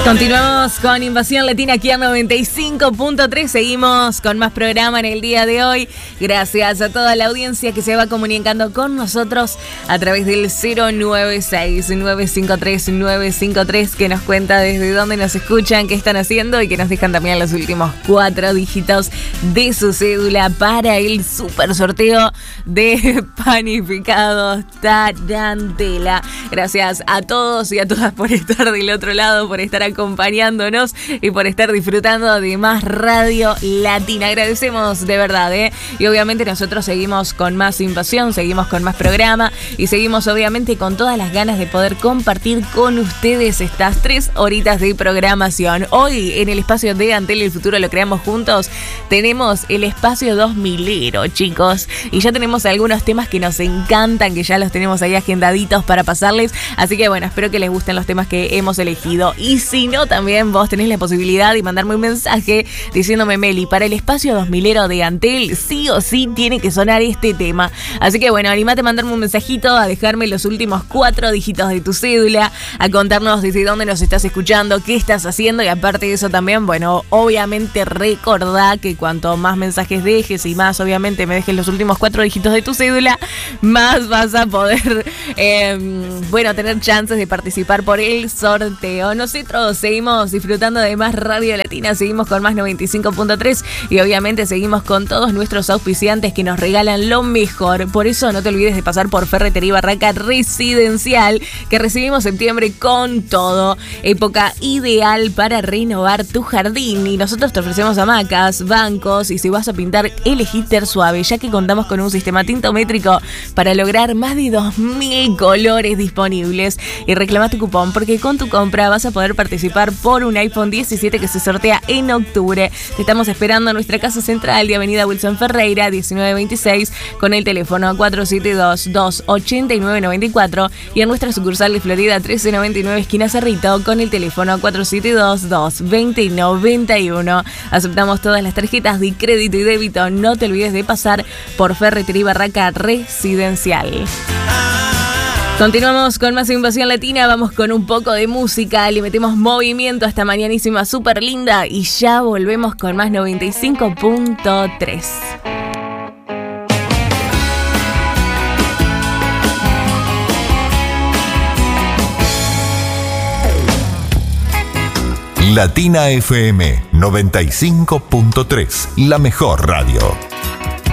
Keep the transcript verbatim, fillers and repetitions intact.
Continuamos con Invasión Latina aquí a noventa y cinco punto tres. Seguimos con más programa en el día de hoy. Gracias a toda la audiencia que se va comunicando con nosotros a través del cero nueve seis, nueve cinco tres, nueve cinco tres, que nos cuenta desde dónde nos escuchan, qué están haciendo y que nos dejan también los últimos cuatro dígitos de su cédula para el super sorteo de panificados Tarantela. Gracias a todos y a todas por estar del otro lado, por estar acompañándonos y por estar disfrutando de más Radio Latina. Agradecemos de verdad, ¿eh? Y obviamente nosotros seguimos con más Invasión, seguimos con más programa y seguimos obviamente con todas las ganas de poder compartir con ustedes estas tres horitas de programación. Hoy en el espacio de Antel El Futuro Lo Creamos Juntos tenemos el espacio dos milero, chicos, y ya tenemos algunos temas que nos encantan, que ya los tenemos ahí agendaditos para pasarles, así que bueno, espero que les gusten los temas que hemos elegido. Y si no, también vos tenés la posibilidad de mandarme un mensaje diciéndome: Meli, para el espacio dos milero de Antel sí o sí tiene que sonar este tema. Así que bueno, animate a mandarme un mensajito, a dejarme los últimos cuatro dígitos de tu cédula, a contarnos desde dónde nos estás escuchando, qué estás haciendo, y aparte de eso también, bueno, obviamente recordá que cuanto más mensajes dejes y más obviamente me dejes los últimos cuatro dígitos de tu cédula, más vas a poder eh, bueno, tener chances de participar por el sorteo. Nosotros seguimos disfrutando de más Radio Latina, seguimos con más noventa y cinco punto tres y obviamente seguimos con todos nuestros auspiciantes que nos regalan lo mejor. Por eso no te olvides de pasar por Ferretería Barraca Residencial, que recibimos septiembre con todo. Época ideal para renovar tu jardín y nosotros te ofrecemos hamacas, bancos y si vas a pintar, elegí Ter Suave, ya que contamos con un sistema tintométrico para lograr más de dos mil colores disponibles. Y reclama tu cupón porque con tu compra vas a poder participar por un iPhone diecisiete que se sortea en octubre. Te estamos esperando en nuestra casa central de Avenida Wilson Ferreira diecinueve veintiséis con el teléfono cuatro siete dos, dos ocho nueve nueve cuatro y en nuestra sucursal de Florida trece noventa y nueve esquina Cerrito con el teléfono cuatro siete dos, dos veinte noventa y uno. Aceptamos todas las tarjetas de crédito y débito. No te olvides de pasar por Ferretería Barraca Residencial. Continuamos con más Invasión Latina, vamos con un poco de música, le metemos movimiento a esta mañanísima súper linda y ya volvemos con más noventa y cinco punto tres. Latina F M noventa y cinco punto tres, la mejor radio.